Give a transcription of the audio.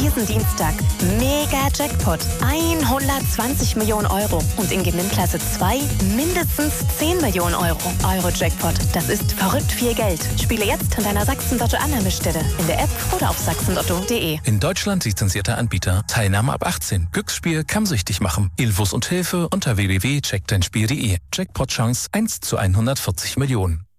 diesen Dienstag Mega Jackpot 120 Millionen Euro und in Gewinnklasse 2 mindestens 10 Millionen Euro. Euro-Jackpot, das ist verrückt viel Geld. Spiele jetzt an deiner Sachsen-Lotto-Annahmestelle, in der App oder auf sachsenlotto.de. In Deutschland lizenzierter Anbieter. Teilnahme ab 18. Glücksspiel kann süchtig machen. Infos und Hilfe unter www.checkdeinspiel.de. Jackpot-Chance 1 zu 140 Millionen.